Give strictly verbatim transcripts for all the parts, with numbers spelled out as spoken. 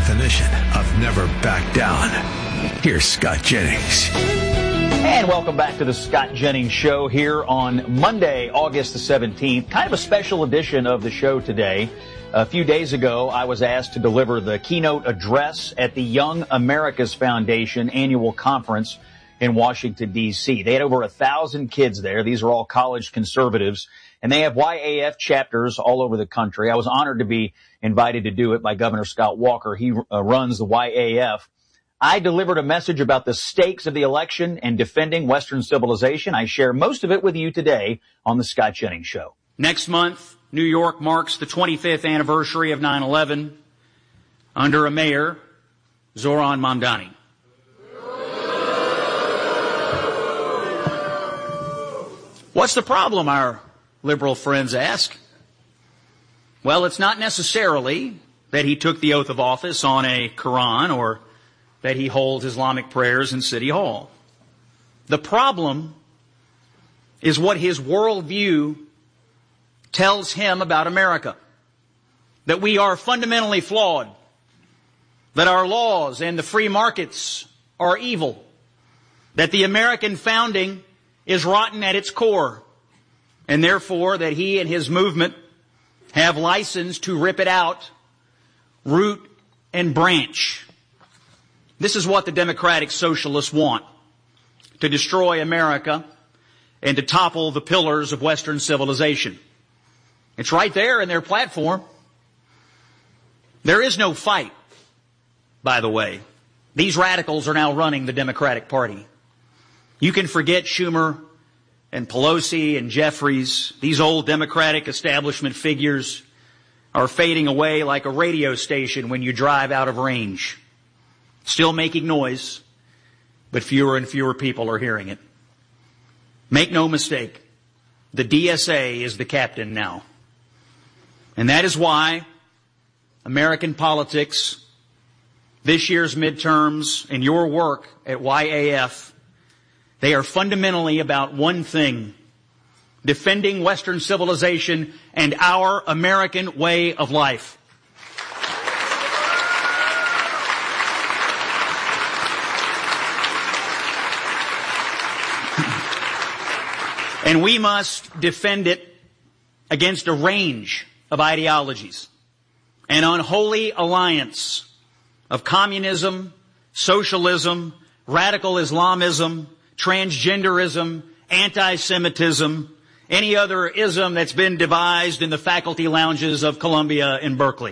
definition of never back down. Here's Scott Jennings. And welcome back to the Scott Jennings Show here on Monday, August the seventeenth. Kind of a special edition of the show today. A few days ago, I was asked to deliver the keynote address at the Young America's Foundation annual conference in Washington, D C They had over a thousand kids there. These are all college conservatives, and they have Y A F chapters all over the country. I was honored to be invited to do it by Governor Scott Walker. He uh, runs the Y A F. I delivered a message about the stakes of the election and defending Western civilization. I share most of it with you today on the Scott Jennings Show. Next month, New York marks the twenty-fifth anniversary of nine eleven under a mayor, Zohran Mamdani. What's the problem, our liberal friends ask? Well, it's not necessarily that he took the oath of office on a Quran or that he holds Islamic prayers in City Hall. The problem is what his worldview tells him about America. That we are fundamentally flawed. That our laws and the free markets are evil. That the American founding is rotten at its core. And therefore that he and his movement have license to rip it out, root and branch. This is what the Democratic Socialists want, to destroy America and to topple the pillars of Western civilization. It's right there in their platform. There is no fight, by the way. These radicals are now running the Democratic Party. You can forget Schumer and Pelosi and Jeffries. These old Democratic establishment figures are fading away like a radio station when you drive out of range. Still making noise, but fewer and fewer people are hearing it. Make no mistake, the D S A is the captain now. And that is why American politics, this year's midterms, and your work at Y A F, they are fundamentally about one thing: defending Western civilization and our American way of life. And we must defend it against a range of ideologies, an unholy alliance of communism, socialism, radical Islamism, transgenderism, anti-Semitism, any other ism that's been devised in the faculty lounges of Columbia and Berkeley.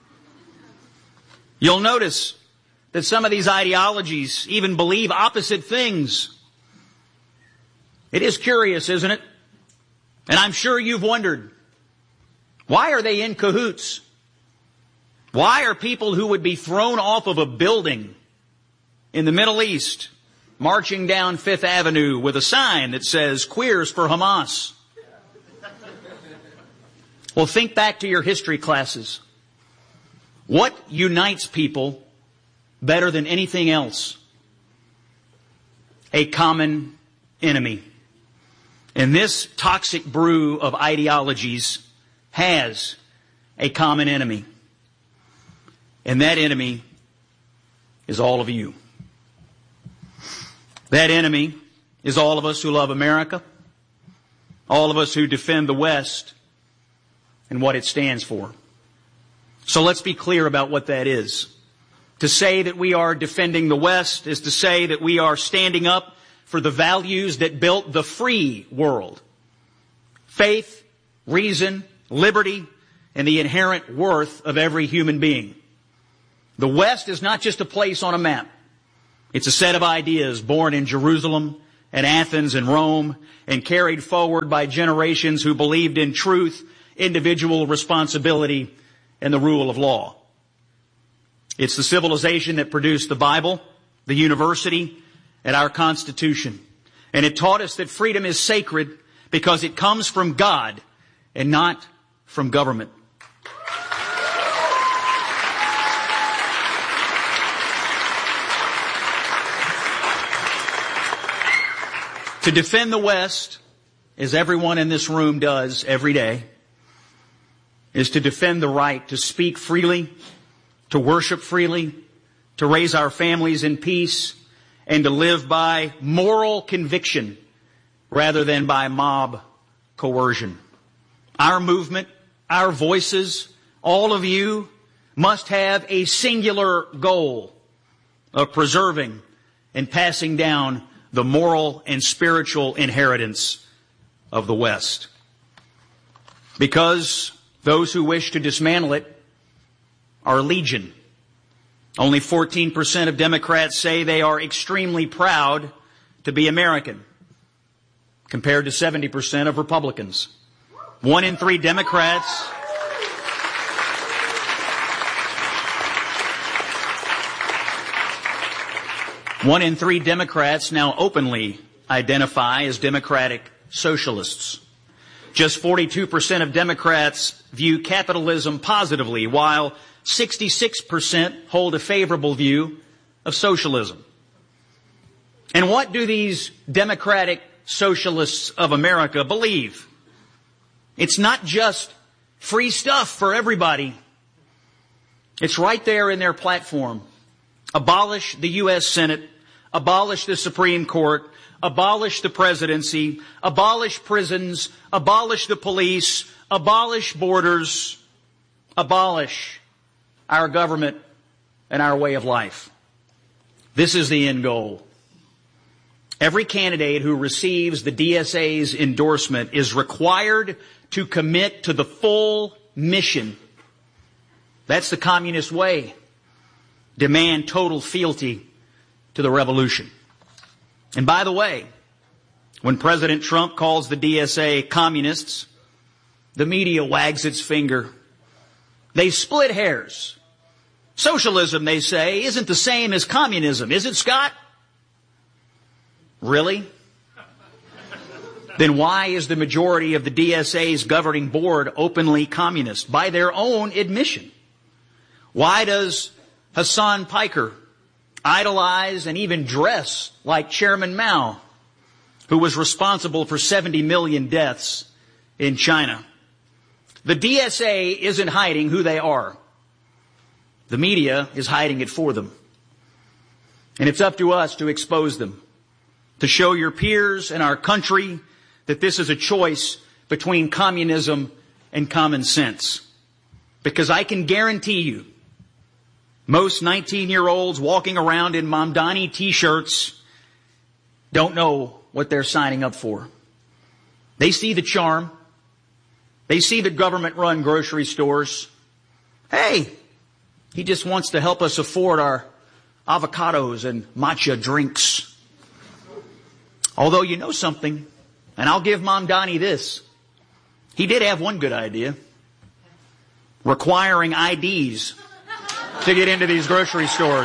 You'll notice that some of these ideologies even believe opposite things. It is curious, isn't it? And I'm sure you've wondered, why are they in cahoots? Why are people who would be thrown off of a building in the Middle East marching down Fifth Avenue with a sign that says, "Queers for Hamas"? Well, think back to your history classes. What unites people better than anything else? A common enemy. And this toxic brew of ideologies has a common enemy. And that enemy is all of you. That enemy is all of us who love America, all of us who defend the West and what it stands for. So let's be clear about what that is. To say that we are defending the West is to say that we are standing up for the values that built the free world. Faith, reason, liberty, and the inherent worth of every human being. The West is not just a place on a map. It's a set of ideas born in Jerusalem and Athens and Rome and carried forward by generations who believed in truth, individual responsibility, and the rule of law. It's the civilization that produced the Bible, the university, and our Constitution. And it taught us that freedom is sacred because it comes from God and not from government. To defend the West, as everyone in this room does every day, is to defend the right to speak freely, to worship freely, to raise our families in peace, and to live by moral conviction rather than by mob coercion. Our movement, our voices, all of you must have a singular goal of preserving and passing down the moral and spiritual inheritance of the West. Because those who wish to dismantle it are legion. Only fourteen percent of Democrats say they are extremely proud to be American, compared to seventy percent of Republicans. One in three Democrats One in three Democrats now openly identify as Democratic socialists. Just forty-two percent of Democrats view capitalism positively, while sixty-six percent hold a favorable view of socialism. And what do these Democratic socialists of America believe? It's not just free stuff for everybody. It's right there in their platform. Abolish the U S Senate, abolish the Supreme Court, abolish the presidency, abolish prisons, abolish the police, abolish borders, abolish our government and our way of life. This is the end goal. Every candidate who receives the D S A's endorsement is required to commit to the full mission. That's the communist way. Demand total fealty to the revolution. And by the way, when President Trump calls the D S A communists, the media wags its finger. They split hairs. Socialism, they say, isn't the same as communism, is it, Scott? Really? Then why is the majority of the D S A's governing board openly communist by their own admission? Why does Hassan Piker idolize and even dress like Chairman Mao, who was responsible for seventy million deaths in China? The D S A isn't hiding who they are. The media is hiding it for them. And it's up to us to expose them, to show your peers and our country that this is a choice between communism and common sense. Because I can guarantee you, most nineteen-year-olds walking around in Mamdani t-shirts don't know what they're signing up for. They see the charm. They see the government-run grocery stores. Hey, he just wants to help us afford our avocados and matcha drinks. Although you know something, and I'll give Mamdani this. He did have one good idea. Requiring I Ds to get into these grocery stores.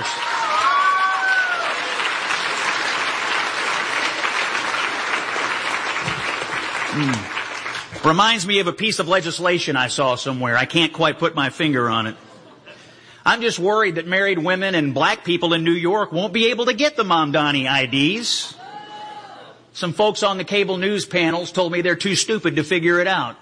Mm. Reminds me of a piece of legislation I saw somewhere. I can't quite put my finger on it. I'm just worried that married women and black people in New York won't be able to get the Mamdani I Ds. Some folks on the cable news panels told me they're too stupid to figure it out.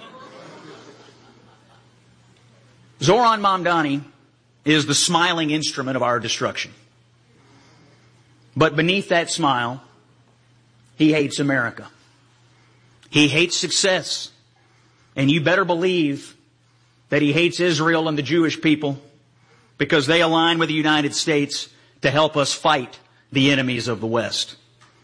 Zoran Mamdani is the smiling instrument of our destruction. But beneath that smile, he hates America. He hates success. And you better believe that he hates Israel and the Jewish people, because they align with the United States to help us fight the enemies of the West.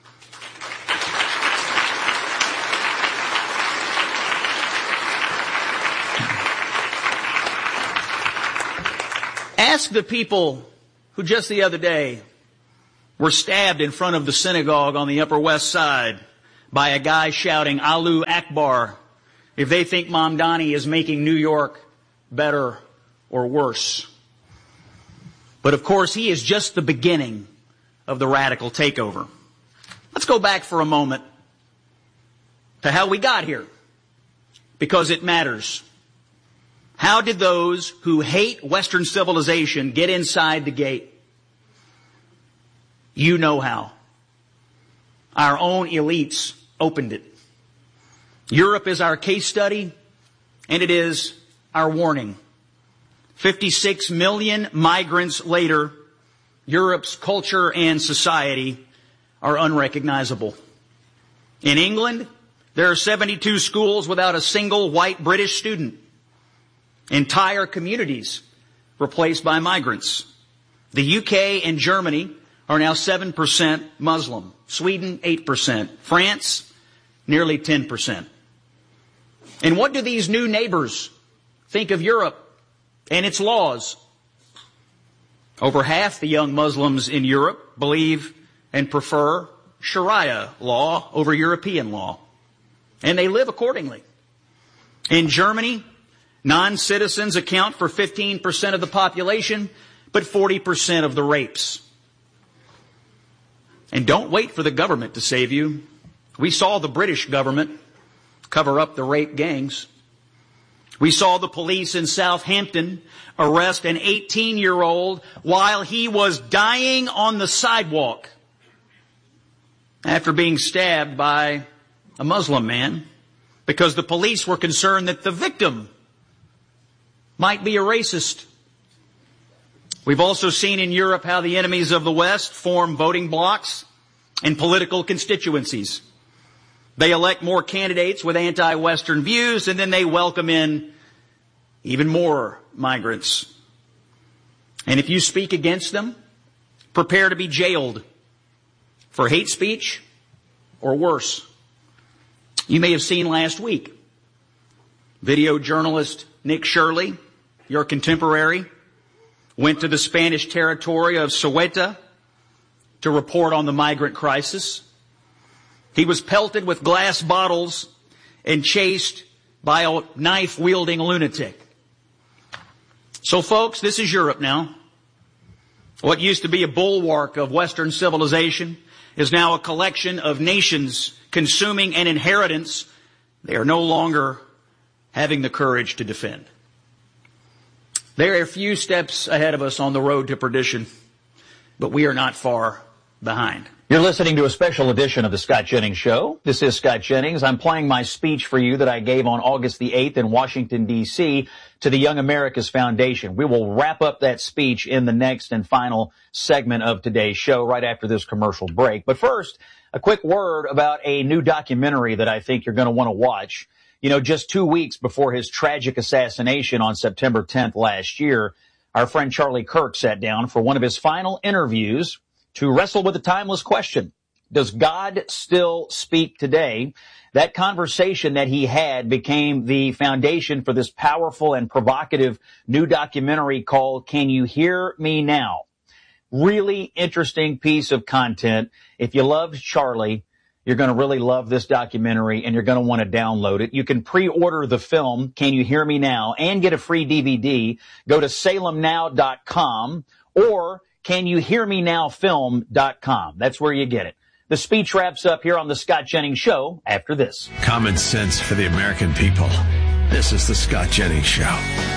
Ask the people who just the other day were stabbed in front of the synagogue on the Upper West Side by a guy shouting Allahu Akbar if they think Mamdani is making New York better or worse. But of course, he is just the beginning of the radical takeover. Let's go back for a moment to how we got here, because it matters. How did those who hate Western civilization get inside the gate? You know how. Our own elites opened it. Europe is our case study, and it is our warning. fifty-six million migrants later, Europe's culture and society are unrecognizable. In England, there are seventy-two schools without a single white British student. Entire communities replaced by migrants. The U K and Germany are now seven percent Muslim. Sweden, eight percent. France, nearly ten percent. And what do these new neighbors think of Europe and its laws? Over half the young Muslims in Europe believe and prefer Sharia law over European law. And they live accordingly. In Germany, non-citizens account for fifteen percent of the population, but forty percent of the rapes. And don't wait for the government to save you. We saw the British government cover up the rape gangs. We saw the police in Southampton arrest an eighteen-year-old while he was dying on the sidewalk after being stabbed by a Muslim man because the police were concerned that the victim might be a racist. We've also seen in Europe how the enemies of the West form voting blocs and political constituencies. They elect more candidates with anti-Western views, and then they welcome in even more migrants. And if you speak against them, prepare to be jailed for hate speech or worse. You may have seen last week, video journalist Nick Shirley, your contemporary, went to the Spanish territory of Ceuta to report on the migrant crisis. He was pelted with glass bottles and chased by a knife-wielding lunatic. So, folks, this is Europe now. What used to be a bulwark of Western civilization is now a collection of nations consuming an inheritance they are no longer having the courage to defend. There are a few steps ahead of us on the road to perdition, but we are not far behind. You're listening to a special edition of the Scott Jennings Show. This is Scott Jennings. I'm playing my speech for you that I gave on August the eighth in Washington, D C to the Young America's Foundation. We will wrap up that speech in the next and final segment of today's show right after this commercial break. But first, a quick word about a new documentary that I think you're going to want to watch. You know, just two weeks before his tragic assassination on September tenth last year, our friend Charlie Kirk sat down for one of his final interviews to wrestle with the timeless question, does God still speak today? That conversation that he had became the foundation for this powerful and provocative new documentary called Can You Hear Me Now? Really interesting piece of content. If you loved Charlie, you're going to really love this documentary and you're going to want to download it. You can pre-order the film, Can You Hear Me Now, and get a free D V D. Go to salem now dot com or can you hear me now film dot com. That's where you get it. The speech wraps up here on the Scott Jennings Show after this. Common sense for the American people. This is the Scott Jennings Show.